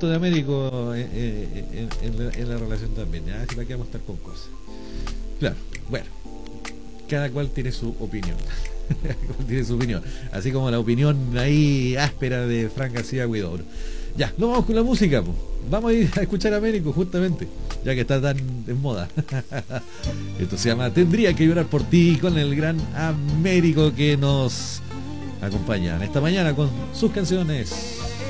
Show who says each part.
Speaker 1: punto de Américo en la relación también. Ya, si para qué vamos a estar con cosas. Claro, bueno, cada cual tiene su opinión. Tiene su opinión, así como la opinión ahí áspera de Fran García Huidobro. Ya, nos vamos con la música, pues. Vamos a ir a escuchar a Américo justamente, ya que está tan en moda. Esto se llama Tendría que llorar por ti, con el gran Américo que nos acompaña esta mañana con sus canciones.